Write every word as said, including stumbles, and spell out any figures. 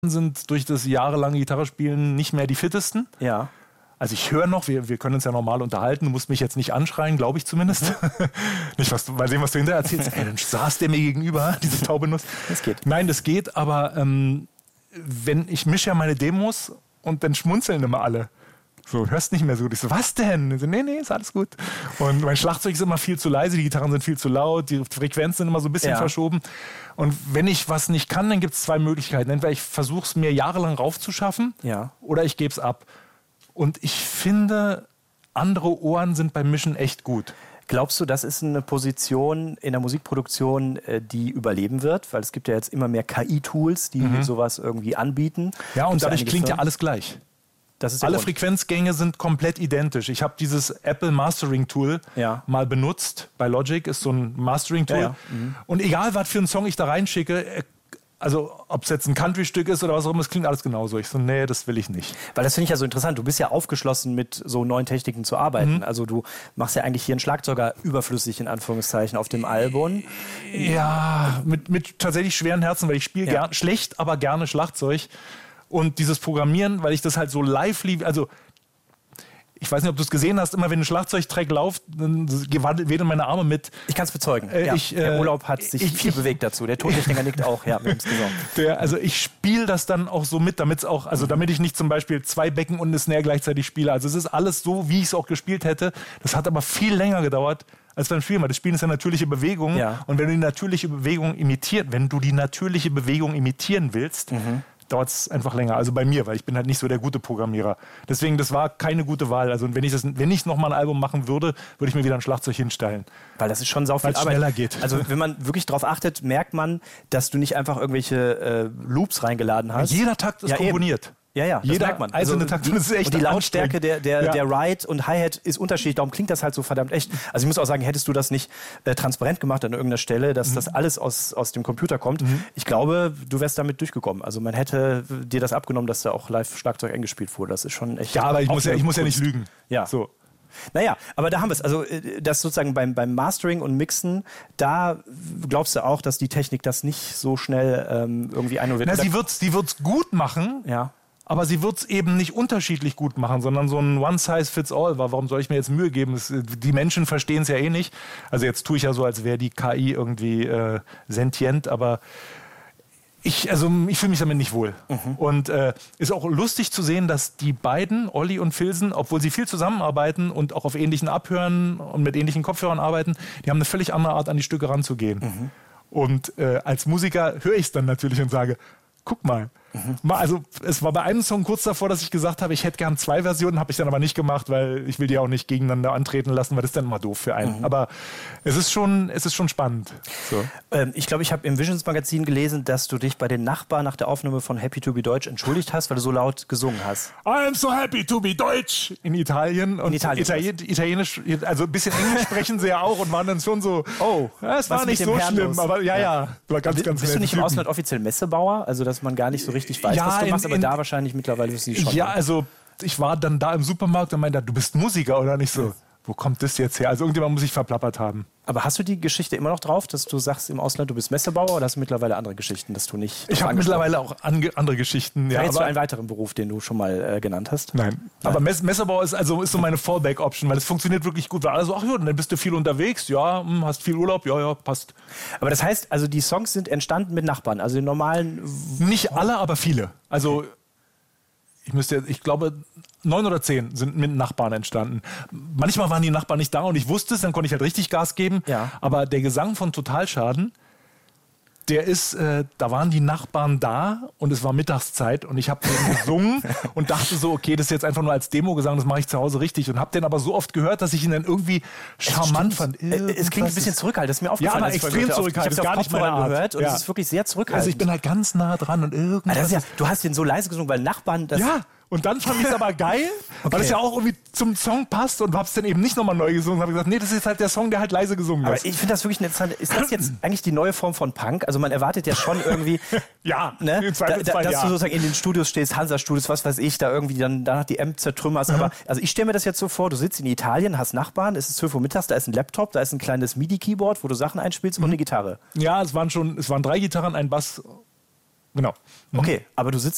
sind durch das jahrelange Gitarrespielen nicht mehr die fittesten. Ja. Also ich höre noch, wir, wir können uns ja normal unterhalten, du musst mich jetzt nicht anschreien, glaube ich zumindest. Mhm. Nicht, was du, mal sehen, was du hinterher erzählst. Ey, dann saß der mir gegenüber, diese taube Nuss. Das geht. Nein, das geht, aber ähm, wenn ich mische ja meine Demos und dann schmunzeln immer alle. So, hörst nicht mehr so gut. Ich so, was denn? So, nee, nee, ist alles gut. Und mein Schlagzeug ist immer viel zu leise, die Gitarren sind viel zu laut, die Frequenzen sind immer so ein bisschen ja. verschoben. Und wenn ich was nicht kann, dann gibt es zwei Möglichkeiten. Entweder ich versuche es mir jahrelang raufzuschaffen ja. oder ich gebe es ab. Und ich finde, andere Ohren sind beim Mischen echt gut. Glaubst du, das ist eine Position in der Musikproduktion, die überleben wird? Weil es gibt ja jetzt immer mehr K I-Tools, die mhm. sowas irgendwie anbieten. Ja, und Gibt's dadurch klingt Firmen? ja alles gleich. Das ist Alle Grund. Frequenzgänge sind komplett identisch. Ich habe dieses Apple Mastering Tool ja. mal benutzt. Bei Logic ist so ein Mastering Tool. Ja, ja. Mhm. Und egal, was für einen Song ich da reinschicke, also ob es jetzt ein Country-Stück ist oder was auch immer, es klingt alles genauso. Ich so, nee, das will ich nicht. Weil das finde ich ja so interessant. Du bist ja aufgeschlossen, mit so neuen Techniken zu arbeiten. Mhm. Also du machst ja eigentlich hier einen Schlagzeuger überflüssig, in Anführungszeichen, auf dem Album. Ja, mit, mit tatsächlich schweren Herzen, weil ich spiele ja. gern, schlecht, aber gerne Schlagzeug. Und dieses Programmieren, weil ich das halt so live liebe, also ich weiß nicht, ob du es gesehen hast, immer wenn ein Schlagzeugtrack läuft, dann wedeln meine Arme mit. Ich kann es bezeugen. Äh, ja. ich, der äh, Urlaub hat sich ich, viel ich, bewegt dazu. Der Tontechniker nickt auch, ja, wir haben es gesagt. Der, also ich spiele das dann auch so mit, damit es auch, also damit ich nicht zum Beispiel zwei Becken und eine Snare gleichzeitig spiele. Also es ist alles so, wie ich es auch gespielt hätte. Das hat aber viel länger gedauert als beim Spielen, weil das Spielen ist ja natürliche Bewegung. Ja. Und wenn du die natürliche Bewegung imitiert, wenn du die natürliche Bewegung imitieren willst, mhm. dauert es einfach länger. Also bei mir, weil ich bin halt nicht so der gute Programmierer. Deswegen, das war keine gute Wahl. Also wenn ich das, wenn ich nochmal ein Album machen würde, würde ich mir wieder ein Schlagzeug hinstellen. Weil das ist schon sau viel Weil es Arbeit. schneller geht. Also wenn man wirklich drauf achtet, merkt man, dass du nicht einfach irgendwelche äh, Loops reingeladen hast. Jeder Takt ist ja, komponiert. Eben. Ja, ja, das Jeder merkt man. einzelne Also Takt die, ist echt und die Lautstärke der, der, ja. der Ride und Hi-Hat ist unterschiedlich, darum klingt das halt so verdammt echt. Also ich muss auch sagen, hättest du das nicht äh, transparent gemacht an irgendeiner Stelle, dass mhm. das alles aus, aus dem Computer kommt, mhm. ich glaube, du wärst damit durchgekommen. Also man hätte dir das abgenommen, dass da auch live Schlagzeug eingespielt wurde. Das ist schon echt... Ja, aber ich muss ja, ich muss ja nicht lügen. Ja. So. Naja, aber da haben wir es. Also das sozusagen beim, beim Mastering und Mixen, da glaubst du auch, dass die Technik das nicht so schnell ähm, irgendwie einholt? Na, sie wird's, sie wird's gut machen. Ja. Aber sie wird es eben nicht unterschiedlich gut machen, sondern so ein One-Size-Fits-all. Warum soll ich mir jetzt Mühe geben? Das, die Menschen verstehen es ja eh nicht. Also jetzt tue ich ja so, als wäre die K I irgendwie äh, sentient, aber ich, also ich fühle mich damit nicht wohl. Mhm. Und äh, ist auch lustig zu sehen, dass die beiden, Olli und Filsen, obwohl sie viel zusammenarbeiten und auch auf ähnlichen Abhören und mit ähnlichen Kopfhörern arbeiten, die haben eine völlig andere Art, an die Stücke ranzugehen. Mhm. Und äh, als Musiker höre ich es dann natürlich und sage, guck mal, Mhm. Also es war bei einem Song kurz davor, dass ich gesagt habe, ich hätte gern zwei Versionen, habe ich dann aber nicht gemacht, weil ich will die auch nicht gegeneinander antreten lassen, weil das ist dann immer doof für einen. Mhm. Aber es ist schon, es ist schon spannend. So. Ähm, ich glaube, ich habe im Visions Magazin gelesen, dass du dich bei den Nachbarn nach der Aufnahme von Happy to be Deutsch entschuldigt hast, weil du so laut gesungen hast. I'm so happy to be Deutsch in Italien. Und in Italien Italien, Italienisch, also ein bisschen Englisch sprechen sie ja auch und waren dann schon so, oh, ja, es war nicht so schlimm, aber ja, ja. ja war ganz, ganz Bist du nicht im Ausland offiziell Messebauer? Also, dass man gar nicht so richtig weiß, ja, was du in, machst, aber in, da wahrscheinlich mittlerweile wissen die schon. Ja, also ich war dann da im Supermarkt und meinte, du bist Musiker oder nicht so. Wo kommt das jetzt her? Also irgendjemand muss sich verplappert haben. Aber hast du die Geschichte immer noch drauf, dass du sagst im Ausland, du bist Messebauer, oder hast du mittlerweile andere Geschichten, dass du nicht... Ich habe mittlerweile auch andere Geschichten. Ja, ja, du einen weiteren Beruf, den du schon mal äh, genannt hast? Nein. Nein. Aber Mess- Messebauer ist, also, ist so meine Fallback-Option, weil es funktioniert wirklich gut. Weil alle so, ach ja, dann bist du viel unterwegs, ja, hast viel Urlaub, ja, ja, passt. Aber das heißt, also die Songs sind entstanden mit Nachbarn, also den normalen... Nicht alle, aber viele. Also... Ich müsste, ich glaube, neun oder zehn sind mit Nachbarn entstanden. Manchmal waren die Nachbarn nicht da und ich wusste es, dann konnte ich halt richtig Gas geben. Ja. Aber der Gesang von Totalschaden, der ist, äh, da waren die Nachbarn da und es war Mittagszeit und ich habe den gesungen und dachte so, okay, das ist jetzt einfach nur als Demo-Gesang, das mache ich zu Hause richtig und habe den aber so oft gehört, dass ich ihn dann irgendwie charmant fand. Irgendwas es klingt ein bisschen zurückhaltend, das ist mir aufgefallen. Ja, aber extrem zurückhaltend, ich habe es gar nicht mal gehört und ja. es ist wirklich sehr zurückhaltend. Also ich bin halt ganz nah dran und irgendwas... Also ja, du hast den so leise gesungen, weil Nachbarn... Das ja. Und dann fand ich es aber geil, okay. weil es ja auch irgendwie zum Song passt und hab's dann eben nicht nochmal neu gesungen und habe gesagt, nee, das ist halt der Song, der halt leise gesungen aber ist. Aber ich finde das wirklich interessant. Ist das jetzt eigentlich die neue Form von Punk? Also man erwartet ja schon irgendwie, ja, ne, da, da, dass ja. du sozusagen in den Studios stehst, Hansa-Studios, was weiß ich, da irgendwie dann danach die Amp zertrümmerst. Mhm. Aber also ich stelle mir das jetzt so vor, du sitzt in Italien, hast Nachbarn, es ist zwölf Uhr mittags, da ist ein Laptop, da ist ein kleines MIDI-Keyboard, wo du Sachen einspielst mhm. und eine Gitarre. Ja, es waren schon, es waren drei Gitarren, ein Bass. Genau. Mhm. Okay, aber du sitzt